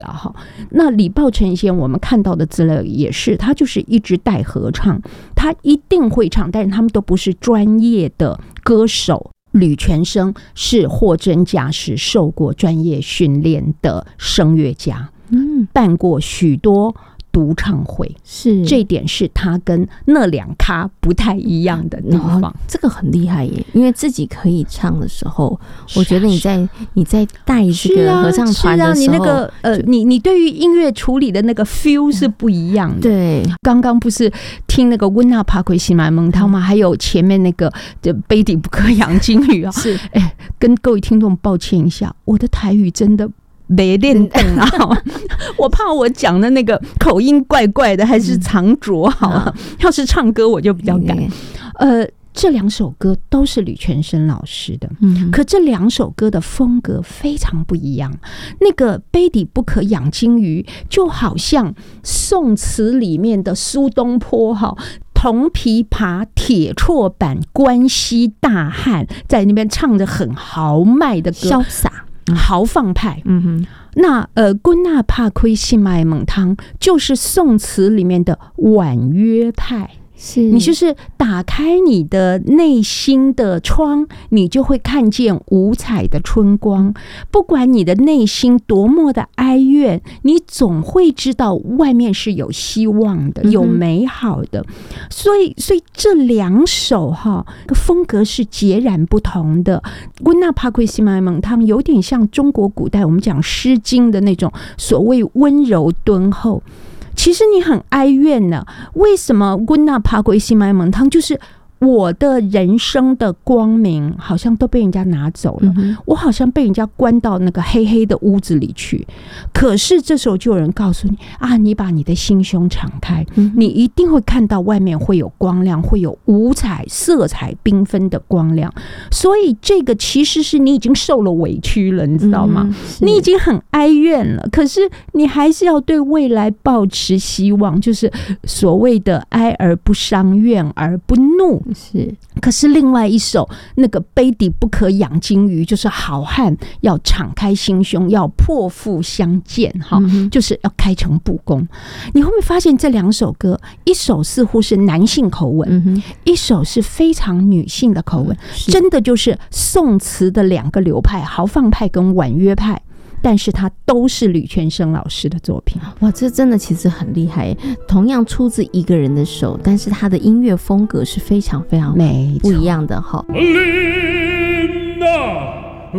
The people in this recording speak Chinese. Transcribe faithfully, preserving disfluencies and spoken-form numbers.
那李豹成先我们看到的资料也是，他就是一直带合唱，他一定会唱，但是他们都不是专业的歌手。吕全生是货真价实受过专业训练的声乐家，嗯，办过许多独唱会， 是这点是他跟那两咖不太一样的地方。 哦、这个很厉害耶，因为自己可以唱的时候，我觉得你在你在带这个合唱团的时候， 是啊，是啊，你那个呃，你你对于音乐处理的那个 feel 是不一样的。 对， 刚刚不是听那个温纳帕奎西买蒙汤吗？还有前面那个的杯底不可养金鱼啊， 是哎，跟各位听众抱歉一下，我的台语真的没练懂啊，我怕我讲的那个口音怪怪的，还是藏拙好了。要是唱歌我就比较敢。呃，这两首歌都是吕全生老师的，嗯，可这两首歌的风格非常不一样。那个杯底不可养金鱼，就好像宋词里面的苏东坡哈。铜琵琶铁绰板关西大汉在那边唱着很豪迈的歌， 潇洒豪放派。 嗯哼， 那呃，君那怕亏心麦猛汤就是宋词里面的婉约派。 是你就是打开你的内心的窗，你就会看见五彩的春光。不管你的内心多么的哀怨，你总会知道外面是有希望的，有美好的。所以，所以这两首哈风格是截然不同的。温那帕奎西麦蒙汤有点像中国古代我们讲《诗经》的那种所谓温柔敦厚。其实你很哀怨呢，为什么温那爬归西麦蒙汤就是我的人生的光明好像都被人家拿走了，嗯、我好像被人家关到那个黑黑的屋子里去。可是这时候就有人告诉你啊，你把你的心胸敞开，嗯、你一定会看到外面会有光亮，会有五彩色彩缤纷的光亮。所以这个其实是你已经受了委屈了，你知道吗？嗯、你已经很哀怨了，可是你还是要对未来抱持希望，就是所谓的哀而不伤，怨而不怒。 是， 可是另外一首那个杯底不可养金鱼，就是好汉要敞开心胸，要破腹相见，嗯、就是要开诚布公。你会不会发现这两首歌，一首似乎是男性口吻，嗯、一首是非常女性的口吻，真的就是宋词的两个流派，豪放派跟婉约派。但是它都是吕全生老师的作品。 哇，这真的其实很厉害，同样出自一个人的手，但是他的音乐风格是非常非常不一样的哈。